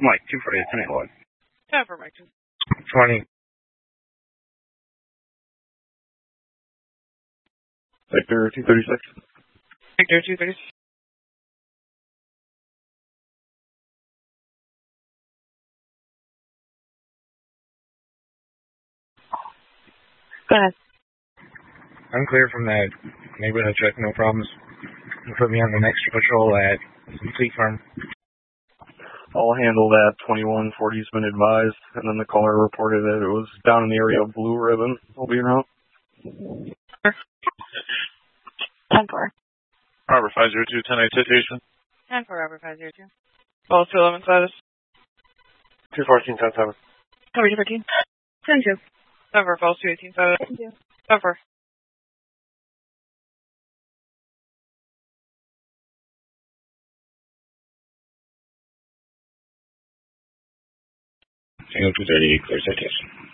Mike, 248, 1081. 10 for Mike 2. 20. Victor 236. Victor 236. Go ahead. I'm clear from that neighborhood check, no problems. You put me on the next patrol at Fleet Farm. I'll handle that. 2140's been advised, and then the caller reported that it was down in the area of Blue Ribbon. I'll be around. 10 for. Robert 502, 10-8 citation. 10 for Robert 502. Falls to 11 status. 214, 10-7. Cover 213. 10-2. Cover falls to 18 status. 10-2. Cover. Single 238, clear citation.